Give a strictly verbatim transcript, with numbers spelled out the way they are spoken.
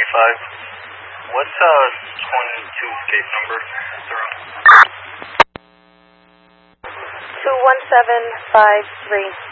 five. What's uh twenty-two gate number? two one seven five three.